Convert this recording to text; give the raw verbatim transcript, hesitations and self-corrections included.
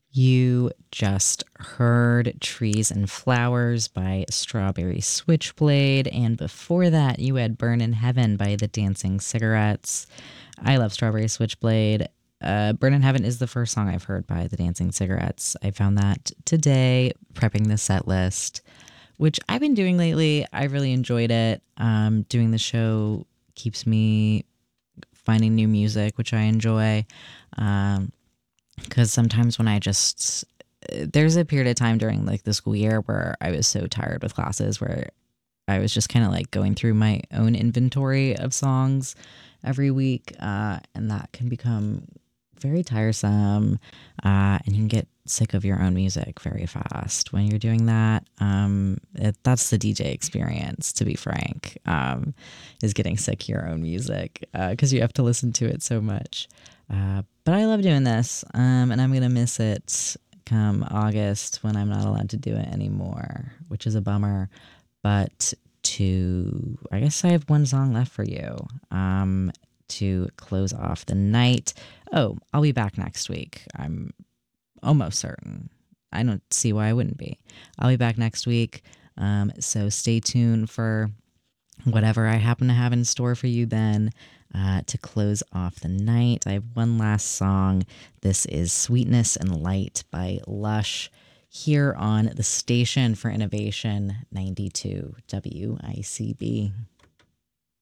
You just heard Trees and Flowers by Strawberry Switchblade, and before that, you had Burn in Heaven by the Dancing Cigarettes. I love Strawberry Switchblade. Uh, Burn in Heaven is the first song I've heard by the Dancing Cigarettes. I found that today, prepping the set list, which I've been doing lately. I really enjoyed it. Um, doing the show keeps me finding new music, which I enjoy. Um, because sometimes when I just there's a period of time during like the school year where I was so tired with classes where I was just kind of like going through my own inventory of songs every week, uh, and that can become very tiresome, uh, and you can get sick of your own music very fast when you're doing that. Um, it, that's the D J experience, to be frank, um, is getting sick of your own music because uh, you have to listen to it so much. Uh, but I love doing this, um, and I'm going to miss it come August when I'm not allowed to do it anymore, which is a bummer. But to, I guess I have one song left for you um, to close off the night. Oh, I'll be back next week. I'm almost certain. I don't see why I wouldn't be. I'll be back next week. Um, so stay tuned for whatever I happen to have in store for you then. Uh, to close off the night, I have one last song. This is Sweetness and Light by Lush here on the Station for Innovation ninety-two W I C B.